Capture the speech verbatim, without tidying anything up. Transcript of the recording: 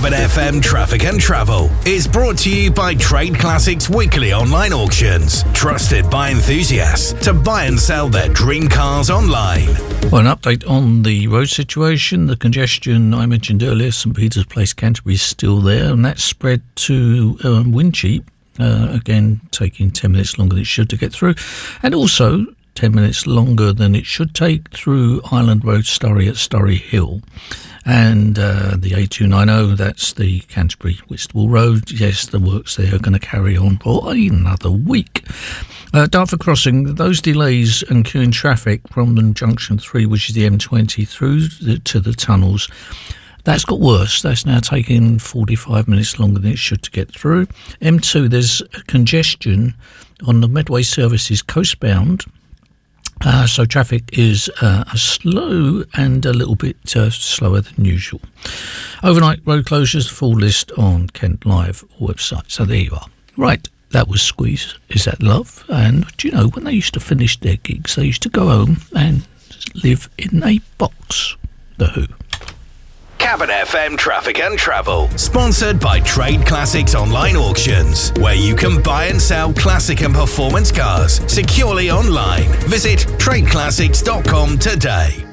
Cabin F M Traffic and Travel is brought to you by Trade Classics Weekly Online Auctions, trusted by enthusiasts to buy and sell their dream cars online. Well, an update on the road situation. The congestion I mentioned earlier, St Peter's Place, Canterbury, is still there, and that's spread to um, Wincheap, uh, again taking ten minutes longer than it should to get through, and also ten minutes longer than it should take through Island Road, Surrey at Surrey Hill. And uh, the A two ninety, that's the Canterbury Whitstable Road. Yes, the works there are going to carry on for another week. Uh, Dartford Crossing, those delays and queuing traffic from the Junction three, which is the M twenty, through the, to the tunnels, that's got worse. That's now taking forty-five minutes longer than it should to get through. M two, there's congestion on the Medway services coastbound. Uh, so traffic is uh, slow and a little bit uh, slower than usual. Overnight road closures, full list on Kent Live website. So there you are. Right, that was Squeeze, Is That Love? And do you know, when they used to finish their gigs, they used to go home and live in a box. The Who. Cabin F M Traffic and Travel, sponsored by Trade Classics Online Auctions, where you can buy and sell classic and performance cars securely online. Visit trade classics dot com today.